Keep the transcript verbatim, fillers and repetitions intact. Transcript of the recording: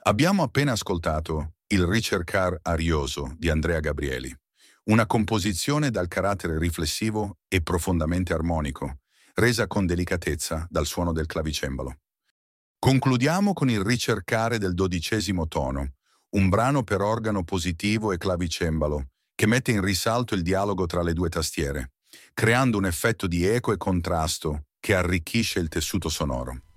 Abbiamo appena ascoltato Il ricercar arioso di Andrea Gabrieli, una composizione dal carattere riflessivo e profondamente armonico, resa con delicatezza dal suono del clavicembalo. Concludiamo con il ricercare del dodicesimo tono, un brano per organo positivo e clavicembalo, che mette in risalto il dialogo tra le due tastiere, creando un effetto di eco e contrasto che arricchisce il tessuto sonoro.